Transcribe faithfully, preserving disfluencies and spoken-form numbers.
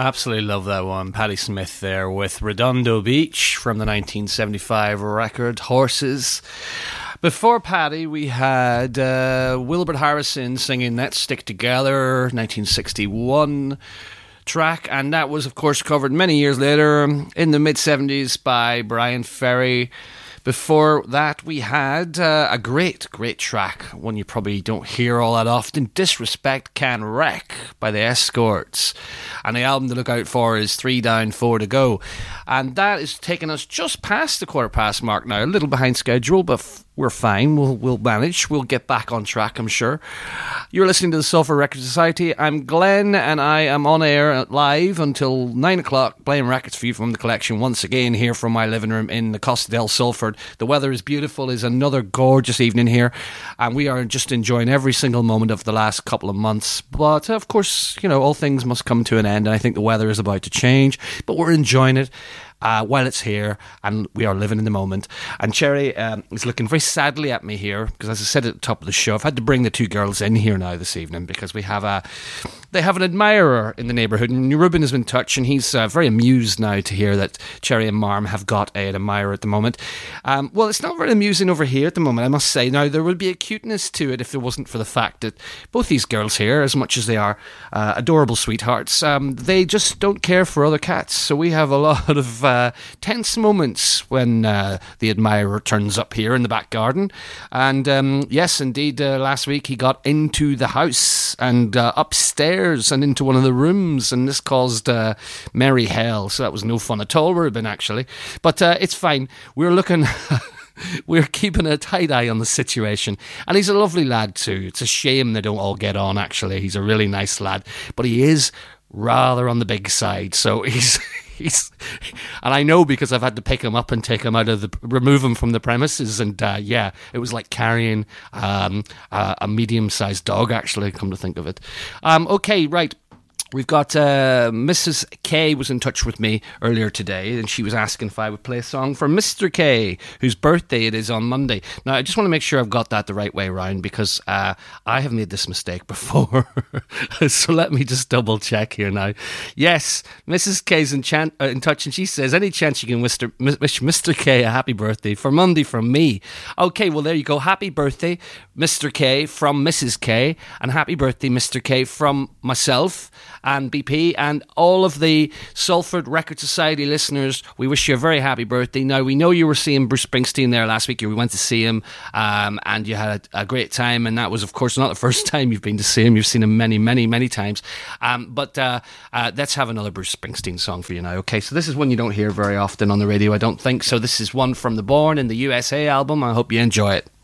Absolutely love that one. Patti Smith there with Redondo Beach from the nineteen seventy-five record Horses. Before Patti, we had uh, Wilbert Harrison singing Let's Stick Together, nineteen sixty-one track, and that was, of course, covered many years later in the mid-seventies by Brian Ferry. Before that, we had uh, a great, great track, one you probably don't hear all that often, Disrespect Can Wreck by the Escorts. And the album to look out for is Three Down, Four to Go. And that is taking us just past the quarter past mark now, a little behind schedule, but f- we're fine. We'll, we'll manage. We'll get back on track, I'm sure. You're listening to the Sulphur Record Society. I'm Glenn, and I am on air live until nine o'clock, playing records for you from the collection once again here from my living room in the Costa del Sulphur. The weather is beautiful. It's another gorgeous evening here, and we are just enjoying every single moment of the last couple of months. But, of course, you know, all things must come to an end, and I think the weather is about to change, but we're enjoying it. Uh, while it's here, and we are living in the moment. And Cherry um, is looking very sadly at me here, because as I said at the top of the show, I've had to bring the two girls in here now this evening, because we have a they have an admirer in the neighbourhood, and Ruben has been touched, and he's uh, very amused now to hear that Cherry and Marm have got an admirer at the moment. Um, well, it's not very amusing over here at the moment, I must say. Now, there would be a cuteness to it if there wasn't for the fact that both these girls here, as much as they are uh, adorable sweethearts, um, they just don't care for other cats. So we have a lot of uh, tense moments when uh, the admirer turns up here in the back garden. And um, yes, indeed, uh, last week he got into the house and uh, upstairs and into one of the rooms, and this caused uh, merry hell. So that was no fun at all, Ruben, actually. But uh, it's fine. We're looking... We're keeping a tight eye on the situation. And he's a lovely lad too. It's a shame they don't all get on, actually. He's a really nice lad. But he is rather on the big side. So he's... he's and I know, because I've had to pick him up and take him out of the... remove him from the premises. And uh, yeah, it was like carrying um, a, a medium-sized dog, actually, come to think of it. Um, okay, right. We've got uh, Missus K was in touch with me earlier today, and she was asking if I would play a song for Mister K, whose birthday it is on Monday. Now, I just want to make sure I've got that the right way around, because uh, I have made this mistake before. So let me just double check here now. Yes, Missus K's in, chan- uh, in touch, and she says, any chance you can wish wish Mister K a happy birthday for Monday from me? Okay, well, there you go. Happy birthday, Mister K, from Missus K, and happy birthday, Mister K, from myself and B P and all of the Sulphur Record Society listeners. We wish you a very happy birthday. Now, we know you were seeing Bruce Springsteen there last week. We went to see him, um, and you had a, a great time, and that was, of course, not the first time you've been to see him. You've seen him many, many, many times. Um, but uh, uh, let's have another Bruce Springsteen song for you now. Okay, so this is one you don't hear very often on the radio, I don't think. So this is one from the Born in the U S A album. I hope you enjoy it.